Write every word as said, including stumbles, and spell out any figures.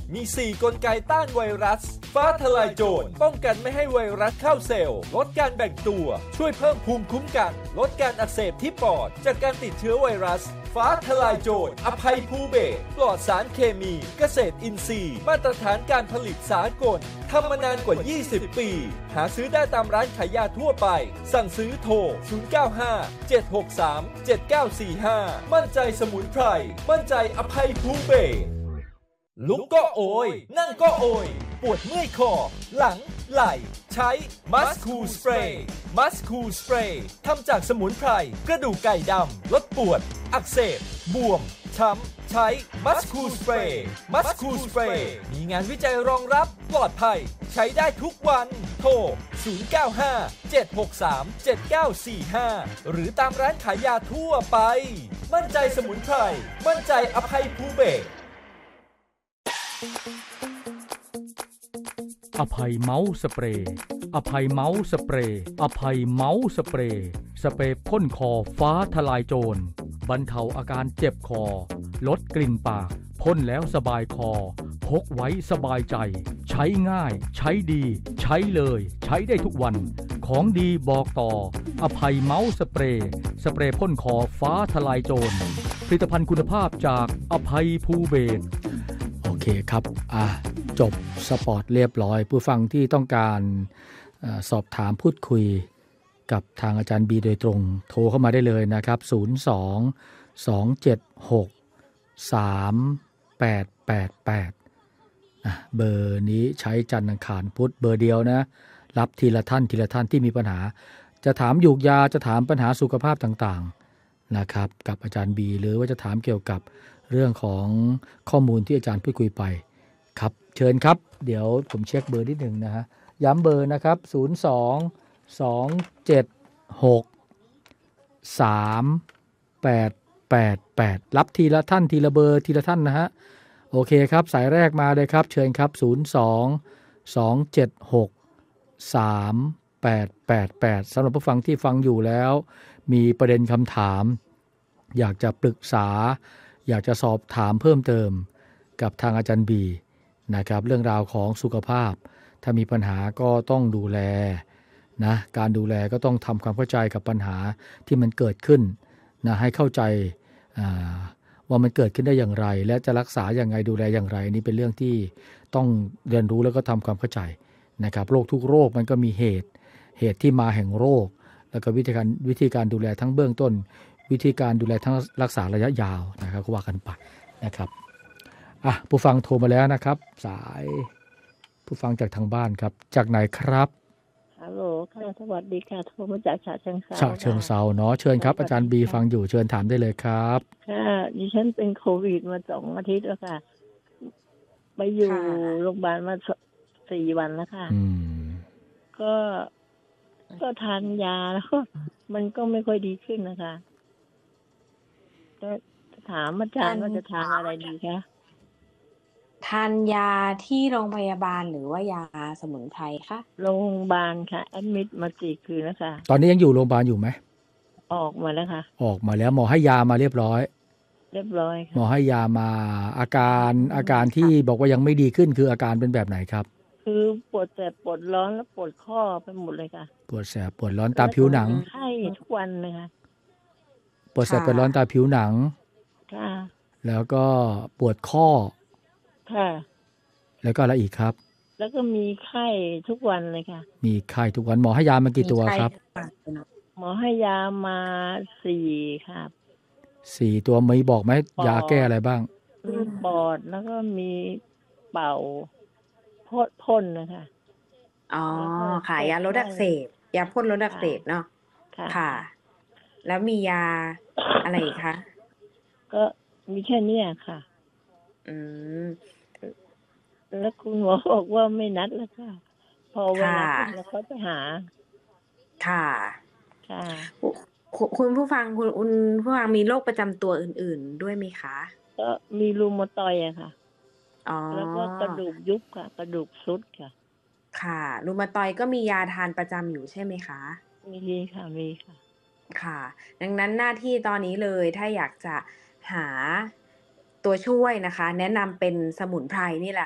มี สี่ กลไกต้านไวรัสฟ้าทลายโจรป้องกันไม่ให้ไวรัสเข้าเซลล์ลดการแบ่งตัวช่วยเพิ่มภูมิคุ้มกันลดการอักเสบที่ปอดจากการติดเชื้อไวรัสฟ้าทลายโจรอภัยภูเบศรปลอดสารเคมีเกษตรอินทรีย์มาตรฐานการผลิตสากลทำมานานกว่ายี่สิบปีหาซื้อได้ตามร้านขายยาทั่วไปสั่งซื้อโทรศูนย์ เก้า ห้า เจ็ด หก สาม เจ็ด เก้า สี่ ห้ามั่นใจสมุนไพรมั่นใจอภัยภูเบศรลุกก็โอยนั่งก็โอยปวดเมื่อยคอหลังไหล่ใช้มัสคูสเปรย์มัสคูสเปรย์ทำจากสมุนไพรกระดูกไก่ดำลดปวดอักเสบบวมช้ำใช้มัสคูสเปรย์มัสคูสเปรย์มีงานวิจัยรองรับปลอดภัยใช้ได้ทุกวันโทรศูนย์ เก้า ห้า เจ็ด หก สาม เจ็ด เก้า สี่ ห้าหรือตามร้านขายยาทั่วไปมั่นใจสมุนไพรมั่นใจอภัยภูเบศรอภัยเมาส์สเปรย์อภัยเมาส์สเปรย์อภัยเมาส์สเปรย์สเปรย์พ่นคอฟ้าทลายโจรบรรเทาอาการเจ็บคอลดกลิ่นปากพ่นแล้วสบายคอพกไว้สบายใจใช้ง่ายใช้ดีใช้เลยใช้ได้ทุกวันของดีบอกต่ออภัยเมาส์สเปรย์สเปรย์พ่นคอฟ้าทลายโจรผลิตภัณฑ์คุณภาพจากอภัยภูเบศรโอเคครับอ่ะจบสปอร์ตเรียบร้อยผู้ฟังที่ต้องการเอ่อสอบถามพูดคุยกับทางอาจารย์บีโดยตรงโทรเข้ามาได้เลยนะครับศูนย์ สอง สอง เจ็ด หก สาม แปด แปด แปดนะเบอร์นี้ใช้จันทร์อังคารพุธเบอร์เดียวนะรับทีละท่านทีละท่านที่มีปัญหาจะถามยูกยาจะถามปัญหาสุขภาพต่างๆนะครับกับอาจารย์บีหรือว่าจะถามเกี่ยวกับเรื่องของข้อมูลที่อาจารย์พูดคุยไปครับเชิญครับเดี๋ยวผมเช็คเบอร์นิดหนึ่งนะฮะย้ำเบอร์นะครับศูนย์ สอง สอง เจ็ด หก สาม แปด แปด แปดรับทีละท่านทีละเบอร์ทีละท่านนะฮะโอเคครับสายแรกมาเลยครับเชิญครับศูนย์ สอง สอง เจ็ด หก สาม แปด แปด แปดสำหรับผู้ฟังที่ฟังอยู่แล้วมีประเด็นคำถามอยากจะปรึกษาอยากจะสอบถามเพิ่มเติมกับทางอาจารย์บีนะครับเรื่องราวของสุขภาพถ้ามีปัญหาก็ต้องดูแลนะการดูแลก็ต้องทำความเข้าใจกับปัญหาที่มันเกิดขึ้นนะให้เข้าใจว่ามันเกิดขึ้นได้อย่างไรและจะรักษาอย่างไรดูแลอย่างไรนี่เป็นเรื่องที่ต้องเรียนรู้แล้วก็ทำความเข้าใจนะครับโรคทุกโรคมันก็มีเหตุเหตุที่มาแห่งโรคแล้วก็วิธีการวิธีการดูแลทั้งเบื้องต้นวิธีการดูแลทั้งรักษาระยะยาวนะครับก็ว่ากันไปนะครับอ่ะผู้ฟังโทรมาแล้วนะครับสายผู้ฟังจากทางบ้านครับจากไหนครับฮัลโหลค่ะสวัสดีค่ะโทรมาจากฉะเชิงเทราฉะเชิงเทราเนาะเชิญครับอาจารย์บีฟังอยู่เชิญถามได้เลยครับค่ะดิฉันเป็นโควิดมาสองอาทิตย์แล้วค่ะไปอยู่โรงพยาบาลมาสี่วันแล้วค่ะก็ก็ทานยาแล้วมันก็ไม่ค่อยดีขึ้นนะคะก็ถามอาจารย์ว่าจะทานอะไรดีคะทานยาที่โรงพยาบาลหรือว่ายาสมุนไพรคะโรงพยาบาลค่ะแอดมิดมาสี่คืนแล้วค่ะตอนนี้ยังอยู่โรงพยาบาลอยู่ไหมออกมาแล้วค่ะออกมาแล้วหมอให้ยามาเรียบร้อยเรียบร้อยค่ะหมอให้ยามาอาการอาการที่บอกว่ายังไม่ดีขึ้นคืออาการเป็นแบบไหนครับคือปวดแสบปวดร้อนแล้วปวดข้อไปหมดเลยค่ะปวดแสบปวดร้อนตามผิวหนังไข้ทุกวันเลยค่ะปวดแสบปวดร้อนตามผิวหนังค่ะแล้วก็ปวดข้อค่ะแล้วก็อะไรอีกครับแล้วก็มีไข้ทุกวันเลยค่ะมีไข้ทุกวันหมอให้ยามากี่ตัวครับหมอให้ยามาสี่ครับสี่ตัวมีบอกไหมยาแก้อะไรบ้างมีปอดแล้วก็มีเป่าพ่นพ่นนะคะอ๋อค่ะยาลดอักเสบยาพ่นลดอักเสบเนาะค่ะแล้วมียาอะไรอีกคะก็มีแค่นี้ค่ะอืมแล้วคุณหมอบอกว่าไม่นัดแล้วค่ะพอเวลาแล้วเขาไปหาค่ะค่ะคุณผู้ฟังคุณคุณผู้ฟังมีโรคประจำตัวอื่นๆด้วยไหมคะก็มีรูมาตอยด์อะค่ะอ๋อแล้วก็กระดูกยุบค่ะกระดูกทรุดค่ะค่ะรูมาตอยด์ก็มียาทานประจำอยู่ใช่ไหมคะมีค่ะมีค่ะค่ะดังนั้นหน้าที่ตอนนี้เลยถ้าอยากจะหาตัวช่วยนะคะแนะนำเป็นสมุนไพรนี่แหละ